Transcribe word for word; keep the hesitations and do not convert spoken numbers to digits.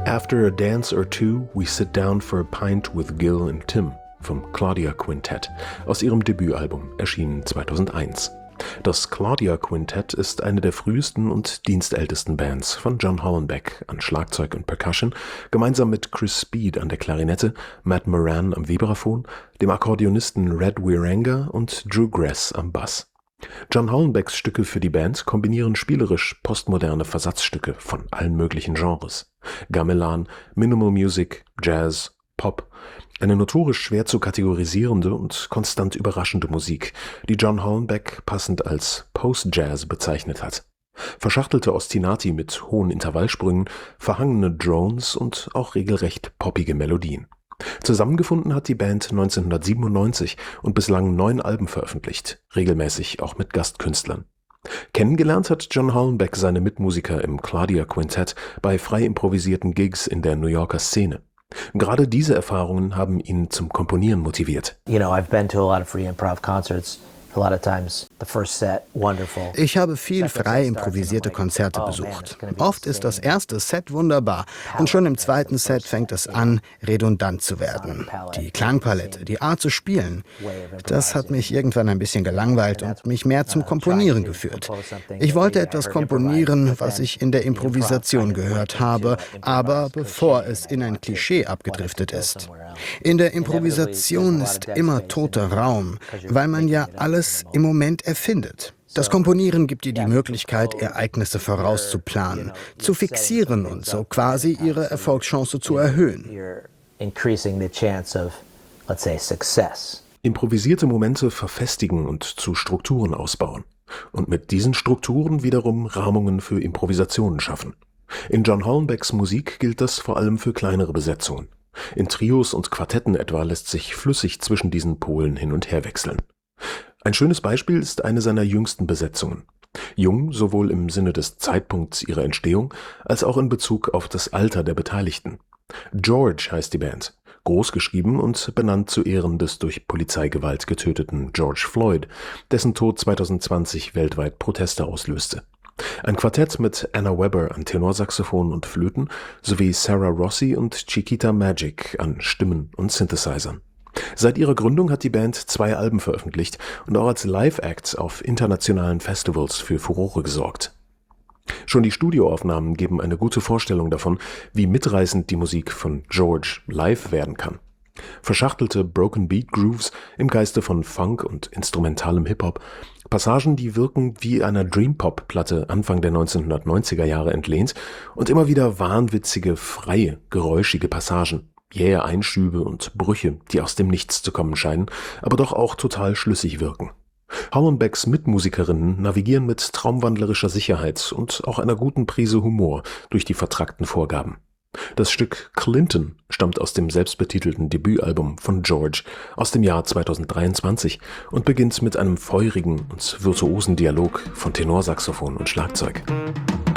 After a dance or two, we sit down for a pint with Gil and Tim vom Claudia Quintet aus ihrem Debütalbum, erschienen zweitausendeins. Das Claudia Quintet ist eine der frühesten und dienstältesten Bands von John Hollenbeck an Schlagzeug und Percussion, gemeinsam mit Chris Speed an der Klarinette, Matt Moran am Vibraphon, dem Akkordeonisten Red Wierenga und Drew Grass am Bass. John Hollenbecks Stücke für die Band kombinieren spielerisch postmoderne Versatzstücke von allen möglichen Genres. Gamelan, Minimal Music, Jazz, Pop, eine notorisch schwer zu kategorisierende und konstant überraschende Musik, die John Hollenbeck passend als Post-Jazz bezeichnet hat. Verschachtelte Ostinati mit hohen Intervallsprüngen, verhangene Drones und auch regelrecht poppige Melodien. Zusammengefunden hat die Band neunzehnhundertsiebenundneunzig und bislang neun Alben veröffentlicht, regelmäßig auch mit Gastkünstlern. Kennengelernt hat John Hollenbeck seine Mitmusiker im Claudia Quintet bei frei improvisierten Gigs in der New Yorker Szene. Gerade diese Erfahrungen haben ihn zum Komponieren motiviert. You know, I've been to a lot of free improv concerts. A lot of times the first set wonderful. Ich habe viel frei improvisierte Konzerte besucht. Oft ist das erste Set wunderbar und schon im zweiten Set fängt es an, redundant zu werden. Die Klangpalette, die Art zu spielen, das hat mich irgendwann ein bisschen gelangweilt und mich mehr zum Komponieren geführt. Ich wollte etwas komponieren, was ich in der Improvisation gehört habe, aber bevor es in ein Klischee abgedriftet ist. In der Improvisation ist immer toter Raum, weil man ja alles im Moment erfindet. Das Komponieren gibt dir die Möglichkeit, Ereignisse vorauszuplanen, zu fixieren und so quasi ihre Erfolgschance zu erhöhen. Improvisierte Momente verfestigen und zu Strukturen ausbauen. Und mit diesen Strukturen wiederum Rahmungen für Improvisationen schaffen. In John Hollenbecks Musik gilt das vor allem für kleinere Besetzungen. In Trios und Quartetten etwa lässt sich flüssig zwischen diesen Polen hin und her wechseln. Ein schönes Beispiel ist eine seiner jüngsten Besetzungen. Jung sowohl im Sinne des Zeitpunkts ihrer Entstehung, als auch in Bezug auf das Alter der Beteiligten. George heißt die Band, großgeschrieben und benannt zu Ehren des durch Polizeigewalt getöteten George Floyd, dessen Tod zweitausendzwanzig weltweit Proteste auslöste. Ein Quartett mit Anna Webber an Tenorsaxophon und Flöten sowie Sarah Rossi und Chiquita Magic an Stimmen und Synthesizern. Seit ihrer Gründung hat die Band zwei Alben veröffentlicht und auch als Live-Acts auf internationalen Festivals für Furore gesorgt. Schon die Studioaufnahmen geben eine gute Vorstellung davon, wie mitreißend die Musik von George live werden kann. Verschachtelte Broken Beat Grooves im Geiste von Funk und instrumentalem Hip-Hop, Passagen, die wirken wie einer Dream-Pop-Platte Anfang der neunzehnhundertneunziger Jahre entlehnt und immer wieder wahnwitzige, freie, geräuschige Passagen. Jähe Einschübe und Brüche, die aus dem Nichts zu kommen scheinen, aber doch auch total schlüssig wirken. Hollenbecks Mitmusikerinnen navigieren mit traumwandlerischer Sicherheit und auch einer guten Prise Humor durch die vertrackten Vorgaben. Das Stück Clinton stammt aus dem selbstbetitelten Debütalbum von George aus dem Jahr zweitausenddreiundzwanzig und beginnt mit einem feurigen und virtuosen Dialog von Tenorsaxophon und Schlagzeug.